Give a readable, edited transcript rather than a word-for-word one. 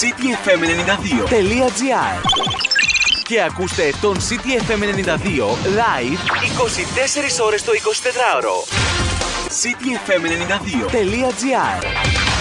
cityfm92.gr και ακούστε τον CityFM 92 live 24 ώρες το 24ωρο. cityfm92.gr